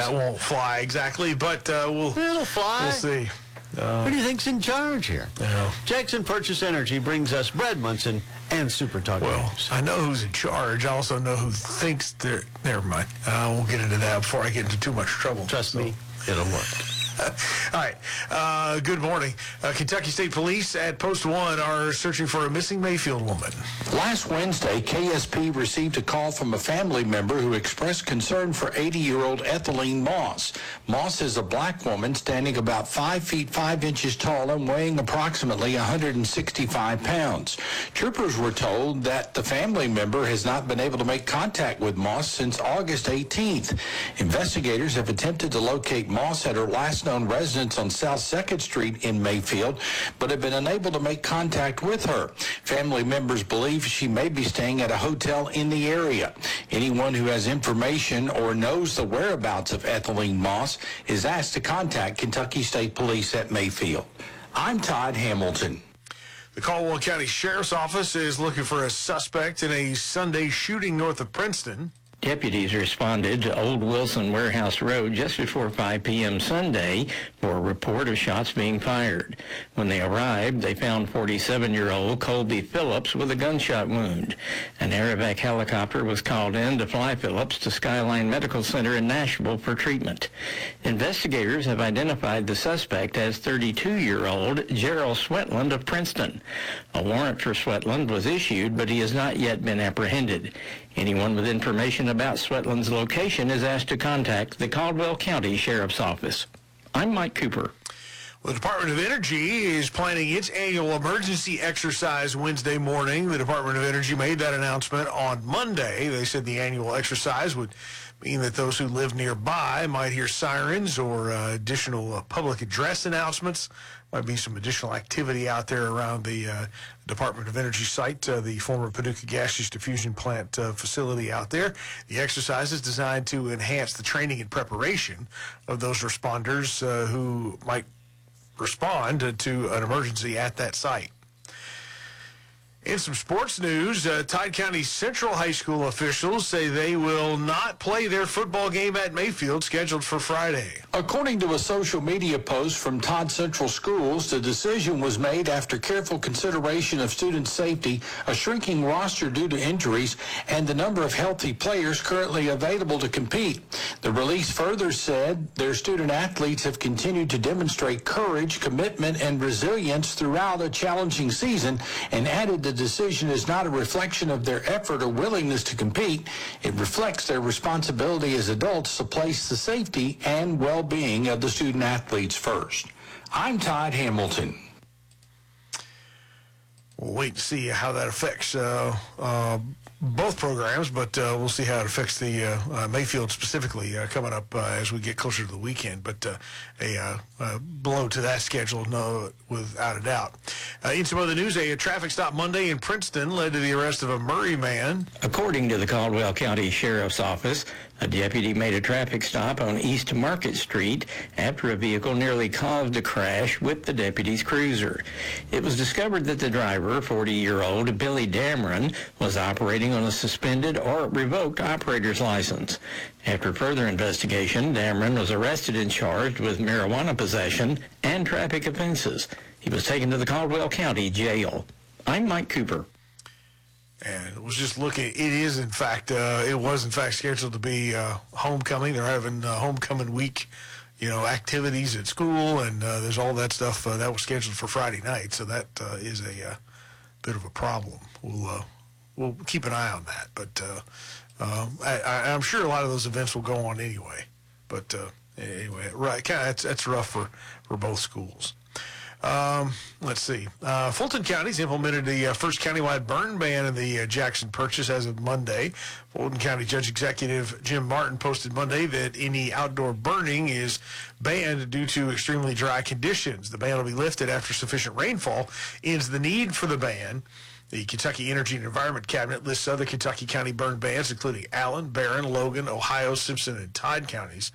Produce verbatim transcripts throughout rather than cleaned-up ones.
that won't fly exactly, but uh, we'll, It'll fly. we'll see. Uh, Who do you think's in charge here? Yeah. Jackson Purchase Energy brings us Brad Munson and Super Talk Well, News. I know who's in charge. I also know who thinks they're... Never mind. I won't get into that before I get into too much trouble. Trust So. me, it'll work. All right. Uh, good morning. Uh, Kentucky State Police at Post one are searching for a missing Mayfield woman. Last Wednesday, K S P received a call from a family member who expressed concern for eighty-year-old Ethelene Moss. Moss is a black woman standing about five feet five inches tall and weighing approximately one hundred sixty-five pounds. Troopers were told that the family member has not been able to make contact with Moss since August eighteenth. Investigators have attempted to locate Moss at her last known residence on South second Street in Mayfield, but have been unable to make contact with her. Family members believe she may be staying at a hotel in the area. Anyone who has information or knows the whereabouts of Ethelene Moss is asked to contact Kentucky State Police at Mayfield. I'm Todd Hamilton. The Caldwell County Sheriff's Office is looking for a suspect in a Sunday shooting north of Princeton. Deputies responded to Old Wilson Warehouse Road just before five p.m. Sunday for a report of shots being fired. When they arrived, they found forty-seven-year-old Colby Phillips with a gunshot wound. An Aerovac helicopter was called in to fly Phillips to Skyline Medical Center in Nashville for treatment. Investigators have identified the suspect as thirty-two-year-old Gerald Sweatland of Princeton. A warrant for Sweatland was issued, but he has not yet been apprehended. Anyone with information about Sweatland's location is asked to contact the Caldwell County Sheriff's Office. I'm Mike Cooper. Well, the Department of Energy is planning its annual emergency exercise Wednesday morning. The Department of Energy made that announcement on Monday. They said the annual exercise would mean that those who live nearby might hear sirens or uh, additional uh, public address announcements. Might be some additional activity out there around the uh, Department of Energy site, uh, the former Paducah Gaseous Diffusion Plant uh, facility out there. The exercise is designed to enhance the training and preparation of those responders uh, who might respond to an emergency at that site. In some sports news, uh, Todd County Central High School officials say they will not play their football game at Mayfield scheduled for Friday. According to a social media post from Todd Central Schools, the decision was made after careful consideration of student safety, a shrinking roster due to injuries, and the number of healthy players currently available to compete. The release further said their student athletes have continued to demonstrate courage, commitment, and resilience throughout a challenging season, and added the decision is not a reflection of their effort or willingness to compete. It reflects their responsibility as adults to place the safety and well-being of the student athletes first. I'm Todd Hamilton. We'll wait to see how that affects uh, uh, both programs, but uh, we'll see how it affects the uh, uh, Mayfield specifically uh, coming up uh, as we get closer to the weekend. But uh, a uh, uh, blow to that schedule, no, without a doubt. Uh, in some other news, a, a traffic stop Monday in Princeton led to the arrest of a Murray man. According to the Caldwell County Sheriff's Office, a deputy made a traffic stop on East Market Street after a vehicle nearly caused a crash with the deputy's cruiser. It was discovered that the driver, forty-year-old Billy Dameron, was operating on a suspended or revoked operator's license. After further investigation, Dameron was arrested and charged with marijuana possession and traffic offenses. He was taken to the Caldwell County Jail. I'm Mike Cooper. And it was just looking, it is in fact, uh, it was in fact scheduled to be uh, homecoming. They're having uh, homecoming week, you know, activities at school, and uh, there's all that stuff uh, that was scheduled for Friday night. So that uh, is a uh, bit of a problem. We'll uh, we'll keep an eye on that. But uh, uh, I, I, I'm sure a lot of those events will go on anyway. But uh, anyway, right, kind of that's that's rough for, for both schools. Um, let's see. Uh, Fulton County's implemented the uh, first countywide burn ban in the uh, Jackson Purchase as of Monday. Fulton County Judge Executive Jim Martin posted Monday that any outdoor burning is banned due to extremely dry conditions. The ban will be lifted after sufficient rainfall ends the need for the ban. The Kentucky Energy and Environment Cabinet lists other Kentucky County burn bans, including Allen, Barron, Logan, Ohio, Simpson, and Todd counties.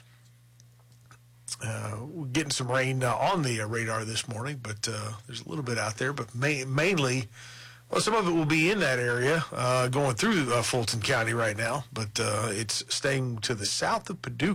Uh, we're getting some rain uh, on the uh, radar this morning, but uh, there's a little bit out there. But ma- mainly, well, some of it will be in that area uh, going through uh, Fulton County right now, but uh, it's staying to the south of Paducah.